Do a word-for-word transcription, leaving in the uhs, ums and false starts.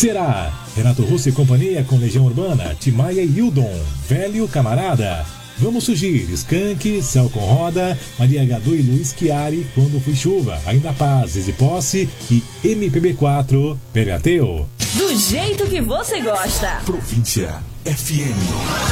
Será Renato Russo e companhia com Legião Urbana, Timaya e Hildon, Velho Camarada. Vamos surgir, Skank, Céu com Roda, Maria Gadu e Luiz Chiari, Quando Fui Chuva, Ainda Paz, Easy Posse e M P B quatro, Pegateu. Do jeito que você gosta. Província F M.